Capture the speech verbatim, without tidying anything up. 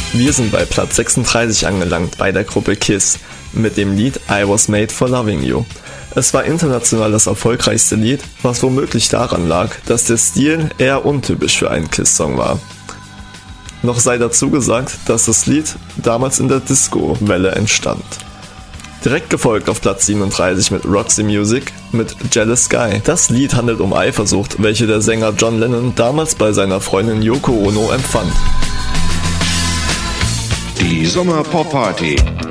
Wir sind bei Platz sechsunddreißig angelangt bei der Gruppe Kiss mit dem Lied I Was Made for Loving You. Es war international das erfolgreichste Lied, was womöglich daran lag, dass der Stil eher untypisch für einen Kiss-Song war. Noch sei dazu gesagt, dass das Lied damals in der Disco-Welle entstand. Direkt gefolgt auf Platz siebenunddreißig mit Roxy Music mit Jealous Guy. Das Lied handelt um Eifersucht, welche der Sänger John Lennon damals bei seiner Freundin Yoko Ono empfand. Die Sommer Pop Party